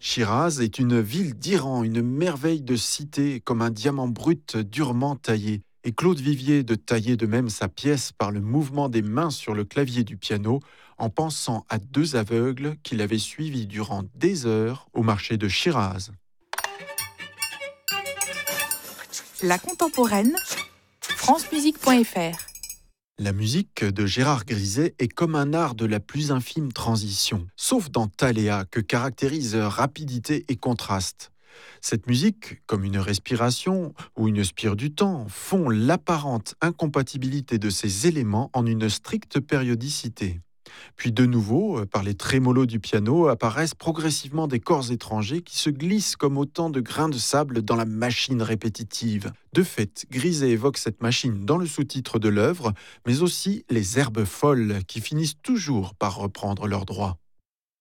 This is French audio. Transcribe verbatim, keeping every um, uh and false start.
Shiraz est une ville d'Iran, une merveille de cité, comme un diamant brut durement taillé. Et Claude Vivier de tailler de même sa pièce par le mouvement des mains sur le clavier du piano, en pensant à deux aveugles qu'il avait suivis durant des heures au marché de Shiraz. La contemporaine, francemusique point f r. La musique de Gérard Griset est comme un art de la plus infime transition, sauf dans Thaléa que caractérise rapidité et contraste. Cette musique, comme une respiration ou une spire du temps, font l'apparente incompatibilité de ces éléments en une stricte périodicité. Puis de nouveau, euh, par les trémolos du piano, apparaissent progressivement des corps étrangers qui se glissent comme autant de grains de sable dans la machine répétitive. De fait, Griset évoque cette machine dans le sous-titre de l'œuvre, mais aussi les herbes folles qui finissent toujours par reprendre leurs droits.